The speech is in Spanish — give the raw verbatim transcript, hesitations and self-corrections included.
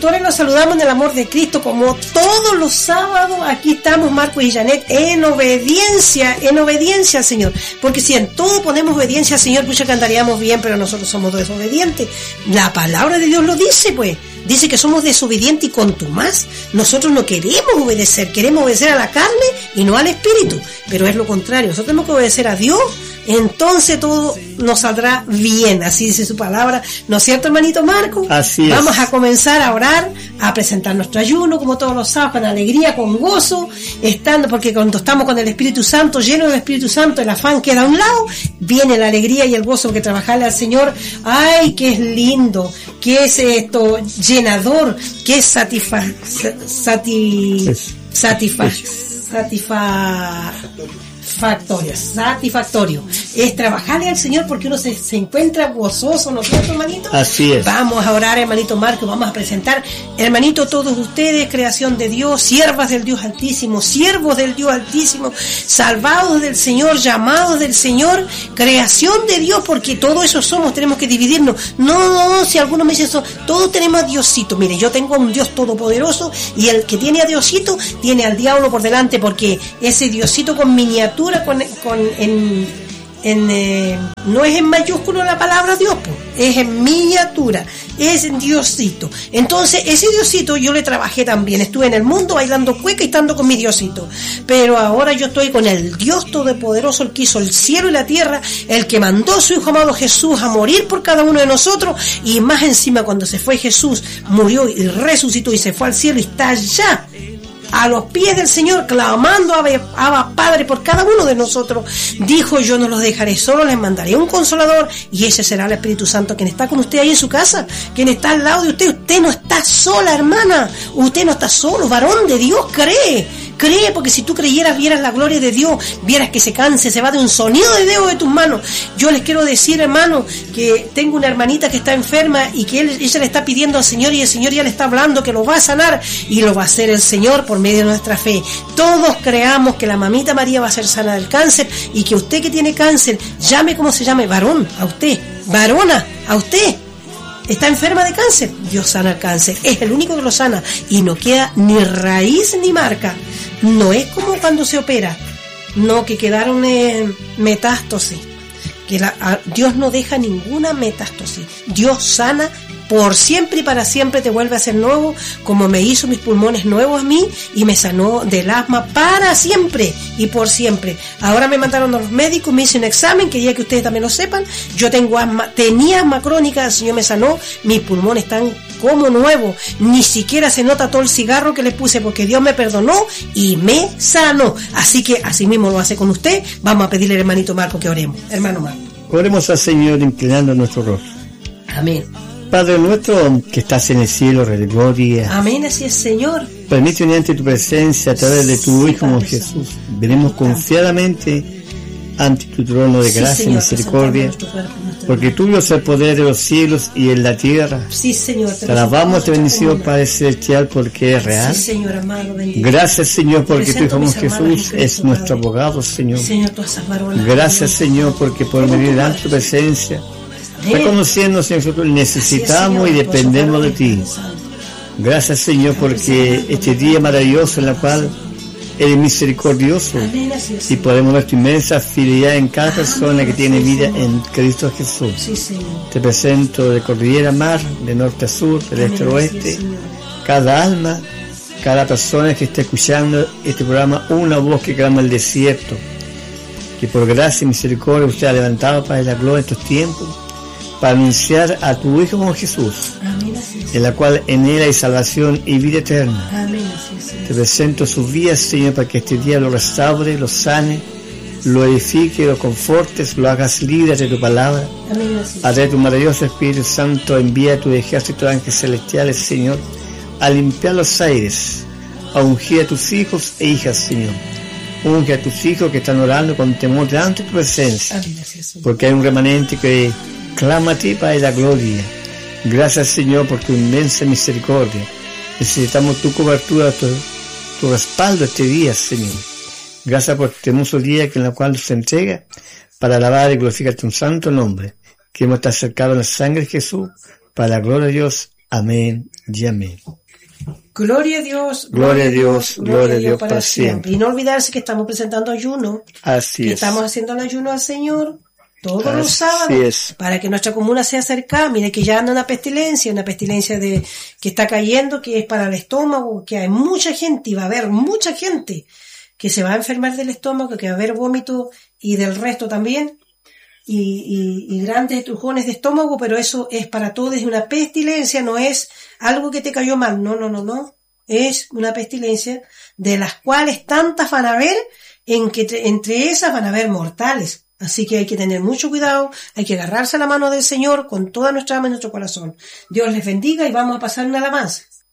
productores, los saludamos en el amor de Cristo, como todos los sábados. Aquí estamos, Marco y Janet, en obediencia, en obediencia al Señor. Porque si en todo ponemos obediencia al Señor, pues ya cantaríamos bien, pero nosotros somos desobedientes. La palabra de Dios lo dice, pues. Dice que somos desobedientes y contumaz. Nosotros no queremos obedecer, queremos obedecer a la carne y no al Espíritu. Pero es lo contrario, nosotros tenemos que obedecer a Dios, entonces todo nos saldrá bien. Así dice su palabra, ¿no es cierto, hermanito Marco? Así es. Vamos a comenzar a orar, a presentar nuestro ayuno, como todos los sábados, con alegría, con gozo, estando, porque cuando estamos con el Espíritu Santo, lleno del Espíritu Santo, el afán queda a un lado, viene la alegría y el gozo, que trabajarle al Señor, ¡ay, qué es lindo! ¿Qué es esto? Llenador, ¿qué es satisfa... Sati, satisfa... satisfa... Satisfactorio, satisfactorio. Es trabajarle al Señor porque uno se, se encuentra gozoso, ¿no es cierto, hermanito? Así es. Vamos a orar, hermanito Marco, vamos a presentar, hermanito, todos ustedes, creación de Dios, siervas del Dios Altísimo, siervos del Dios Altísimo, salvados del Señor, llamados del Señor, creación de Dios, porque todo eso somos, tenemos que dividirnos. No, no, si alguno me dice eso, todos tenemos a Diosito. Mire, yo tengo a un Dios todopoderoso y el que tiene a Diosito tiene al diablo por delante, porque ese Diosito con miniatura, con, con en, en eh, no es en mayúsculo la palabra Dios, pues, es en miniatura, es en Diosito. Entonces ese Diosito yo le trabajé también, estuve en el mundo bailando cueca y estando con mi Diosito, pero ahora yo estoy con el Dios todopoderoso, el que hizo el cielo y la tierra, el que mandó a su Hijo amado Jesús a morir por cada uno de nosotros, y más encima cuando se fue Jesús, murió y resucitó y se fue al cielo y está allá a los pies del Señor, clamando a Abba Padre por cada uno de nosotros. Dijo: yo no los dejaré solos, les mandaré un consolador, y ese será el Espíritu Santo, quien está con usted ahí en su casa, quien está al lado de usted. Usted no está sola, hermana, usted no está solo, varón de Dios, cree, cree, porque si tú creyeras, vieras la gloria de Dios, vieras que se canse, se va de un sonido de dedo de tus manos. Yo les quiero decir, hermano, que tengo una hermanita que está enferma y que él, ella le está pidiendo al Señor, y el Señor ya le está hablando que lo va a sanar, y lo va a hacer el Señor por medio de nuestra fe. Todos creamos que la mamita María va a ser sana del cáncer, y que usted que tiene cáncer, llame como se llame, varón, a usted, varona, a usted, está enferma de cáncer, Dios sana el cáncer, es el único que lo sana, y no queda ni raíz ni marca. No es como cuando se opera, no, que quedaron eh, metástasis, que la, a, Dios no deja ninguna metástasis, Dios sana por siempre y para siempre, te vuelve a hacer nuevo, como me hizo mis pulmones nuevos a mí y me sanó del asma para siempre y por siempre. Ahora me mandaron a los médicos, me hice un examen, quería que ustedes también lo sepan, yo tengo asma, tenía asma crónica, el Señor me sanó, mis pulmones están como nuevos, ni siquiera se nota todo el cigarro que les puse, porque Dios me perdonó y me sanó. Así que así mismo lo hace con usted. Vamos a pedirle al hermanito Marco que oremos. Hermano Marco, oremos al Señor inclinando nuestro rostro. Amén. Padre nuestro que estás en el cielo, Rey de gloria. Amén, así es, Señor. Permite unirte tu presencia a través de tu Hijo como Jesús. Venimos confiadamente ante tu trono de gracia, sí, Señor, y misericordia, porque tuyo es el poder de los cielos y en la tierra. Sí, Señor. Te alabamos, te bendecimos, Padre celestial, porque es real. Sí, Señor, amado, bendito. Gracias, Señor, porque tu Hijo Jesús es nuestro abogado, Señor. Señor, todas esas varonas. Gracias, Señor, porque por venir a tu presencia, reconociendo, Señor, que nosotros necesitamos y dependemos de ti. Gracias, Señor, porque este día maravilloso en el cual eres misericordioso, y podemos ver tu inmensa fidelidad en cada persona que tiene vida en Cristo Jesús. Te presento de cordillera a mar, de norte a sur, de este a oeste, cada alma, cada persona que esté escuchando este programa, una voz que clama el desierto, que por gracia y misericordia usted ha levantado para la gloria en estos tiempos, para anunciar a tu Hijo como Jesús, amén, en la cual en él hay salvación y vida eterna. Amén, así, te presento sus vidas, Señor, para que este día lo restaure, lo sane, lo edifique, lo confortes, lo hagas libre de tu palabra. Amén, así, a través de tu maravilloso Espíritu Santo, envía a tu ejército de ángeles celestiales, Señor, a limpiar los aires, a ungir a tus hijos e hijas, Señor. Unge a tus hijos que están orando con temor delante de tu presencia. Amén, así, porque hay un remanente que clama a ti, Padre, la gloria. Gracias, Señor, por tu inmensa misericordia. Necesitamos tu cobertura, tu, tu respaldo este día, Señor. Gracias por este hermoso día en el cual se entrega para alabar y glorificar tu santo nombre. Queremos estar cercados en la sangre de Jesús, para la gloria de Dios. Amén y amén. Gloria a Dios. Gloria a Dios, gloria a Dios para siempre. Y no olvidarse que estamos presentando ayuno. Así que es. Estamos haciendo el ayuno al Señor todos Así los sábados es. para que nuestra comuna sea cercana. Mire que ya anda una pestilencia, una pestilencia de que está cayendo, que es para el estómago, que hay mucha gente y va a haber mucha gente que se va a enfermar del estómago, que va a haber vómito y del resto también. Y, y, y grandes estrujones de estómago, pero eso es para todos, es una pestilencia, no es algo que te cayó mal, no, no, no, no, es una pestilencia de las cuales tantas van a haber, en que te, entre esas van a haber mortales, así que hay que tener mucho cuidado, hay que agarrarse a la mano del Señor con toda nuestra alma y nuestro corazón. Dios les bendiga y vamos a pasar una alabanza.